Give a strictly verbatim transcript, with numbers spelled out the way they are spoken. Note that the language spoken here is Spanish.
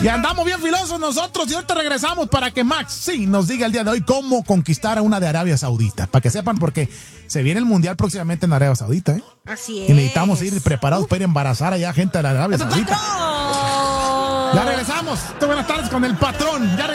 Y andamos bien filosos nosotros y ahorita regresamos para que Max, sí, nos diga el día de hoy cómo conquistar a una de Arabia Saudita. Para que sepan, porque se viene el Mundial próximamente en Arabia Saudita, ¿eh? Así es. Y necesitamos ir preparados uh. para ir a embarazar allá gente de la Arabia Saudita. ¡Patrón! Ya regresamos. Buenas tardes con el patrón. Ya